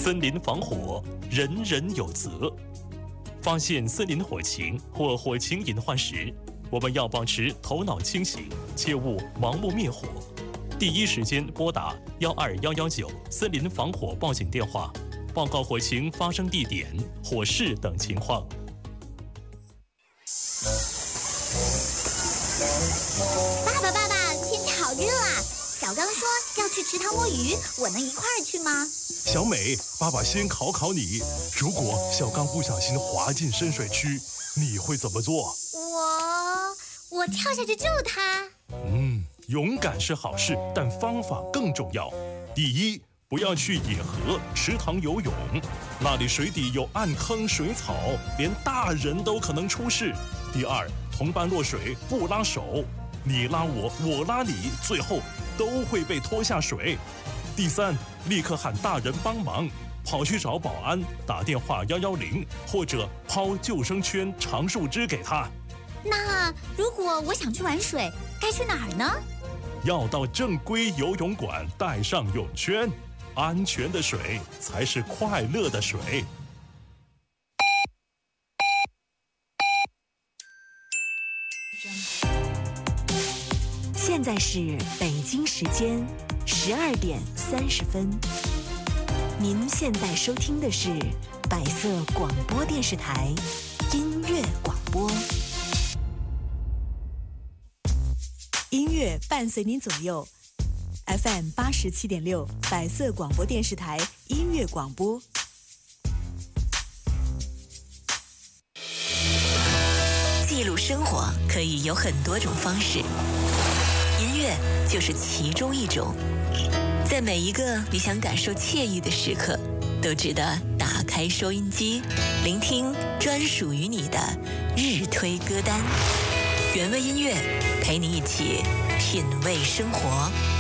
森林防火，人人有责。发现森林火情或火情隐患时，我们要保持头脑清醒，切勿盲目灭火。第一时间拨打12119森林防火报警电话，报告火情发生地点、火势等情况。 爸爸，天气好热啊！小刚说要去池塘摸鱼，我能一块儿去吗？ 小美，爸爸先考你，如果小刚不小心滑进深水区，你会怎么做？ 我跳下去救他。 勇敢是好事，但方法更重要。第一，不要去野河、池塘游泳，那里水底有暗坑、水草，连大人都可能出事。第二，同伴落水不拉手，你拉我，我拉你，最后都会被拖下水。第三，立刻喊大人帮忙，跑去找保安，打电话110，或者抛救生圈、长树枝给他。 那如果我想去玩水，该去哪儿呢？ 要到正规游泳馆，带上泳圈，安全的水才是快乐的水。 现在是北京时间12点30分。您现在收听的是百色广播电视台音乐广播，音乐伴随您左右。FM 87.6百色广播电视台音乐广播。记录生活可以有很多种方式，音乐就是其中一种。在每一个你想感受惬意的时刻，都值得打开收音机，聆听专属于你的日推歌单。原味音乐陪你一起品味生活。